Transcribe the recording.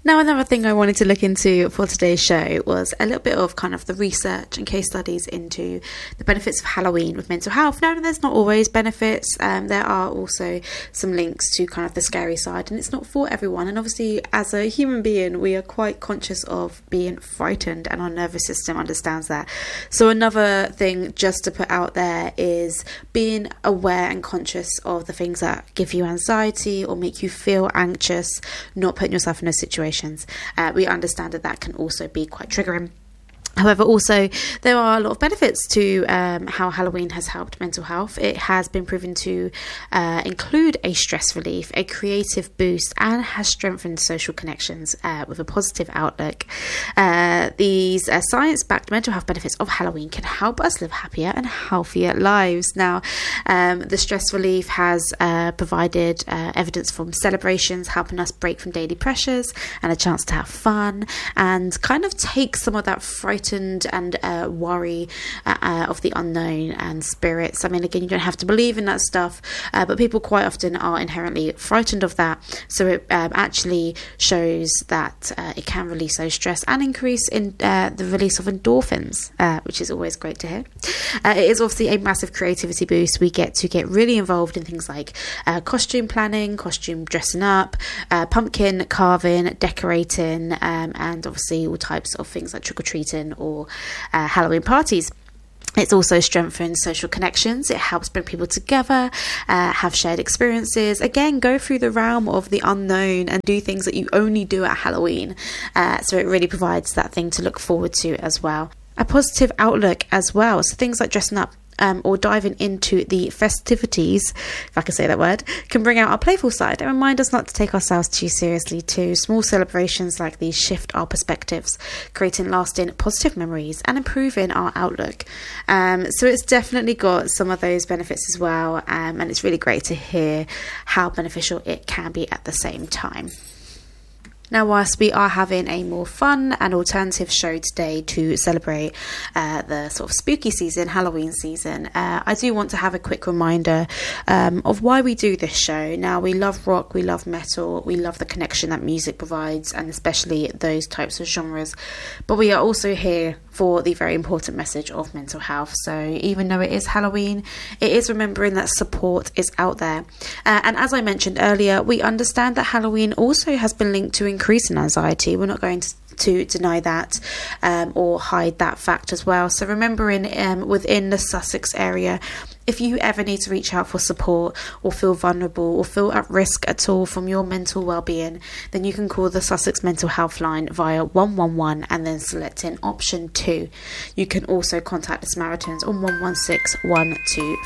Now, another thing I wanted to look into for today's show was a little bit of kind of the research and case studies into the benefits of Halloween with mental health. Now, there's not always benefits. There are also some links to kind of the scary side, and it's not for everyone. And obviously, as a human being, we are quite conscious of being frightened, and our nervous system understands that. So another thing just to put out there is being aware and conscious of the things that give you anxiety or make you feel anxious, not putting yourself in those situations. We understand that can also be quite triggering. However, also, there are a lot of benefits to how Halloween has helped mental health. It has been proven to include a stress relief, a creative boost, and has strengthened social connections with a positive outlook. These science-backed mental health benefits of Halloween can help us live happier and healthier lives. Now, the stress relief has provided evidence from celebrations, helping us break from daily pressures and a chance to have fun and kind of take some of that frightened and worry of the unknown and spirits. I mean, again, you don't have to believe in that stuff, but people quite often are inherently frightened of that. So it actually shows that it can release those stress and increase in the release of endorphins, which is always great to hear. It is obviously a massive creativity boost. We get to get really involved in things like costume planning, costume dressing up, pumpkin carving, decorating, and obviously all types of things like trick-or-treating or Halloween parties. It's also strengthened social connections. It helps bring people together, have shared experiences. Again, go through the realm of the unknown and do things that you only do at Halloween. So it really provides that thing to look forward to as well. A positive outlook as well. So things like dressing up or diving into the festivities, if I can say that word, can bring out our playful side and remind us not to take ourselves too seriously too. Small celebrations like these shift our perspectives, creating lasting positive memories and improving our outlook. So it's definitely got some of those benefits as well, and it's really great to hear how beneficial it can be at the same time. Now, whilst we are having a more fun and alternative show today to celebrate the sort of spooky season, Halloween season, I do want to have a quick reminder of why we do this show. Now, we love rock, we love metal, we love the connection that music provides, and especially those types of genres. But we are also here for the very important message of mental health. So even though it is Halloween, it is remembering that support is out there. And as I mentioned earlier, we understand that Halloween also has been linked to increasing anxiety. We're not going to deny that or hide that fact as well. So remembering within the Sussex area, if you ever need to reach out for support or feel vulnerable or feel at risk at all from your mental well-being, then you can call the Sussex Mental Health Line via 111 and then select in option 2. You can also contact the Samaritans on 116 125.